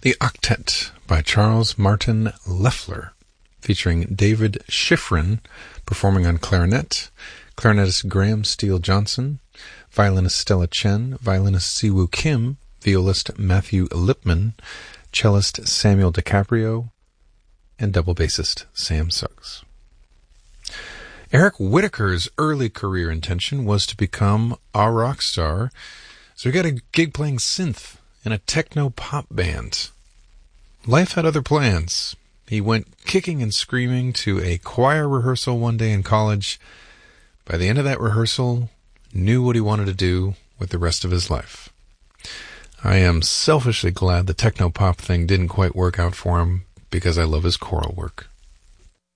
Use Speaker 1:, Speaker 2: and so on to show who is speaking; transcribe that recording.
Speaker 1: The Octet by Charles Martin Loeffler, featuring David Schifrin performing on clarinet, clarinetist Graham Steele Johnson, violinist Stella Chen, violinist Siwoo Kim, violist Matthew Lipman, cellist Samuel DiCaprio, and double bassist Sam Suggs. Eric Whitacre's early career intention was to become a rock star, so he got a gig playing synth in a techno-pop band. Life had other plans. He went kicking and screaming to a choir rehearsal one day in college. By the end of that rehearsal, knew what he wanted to do with the rest of his life. I am selfishly glad the techno-pop thing didn't quite work out for him because I love his choral work.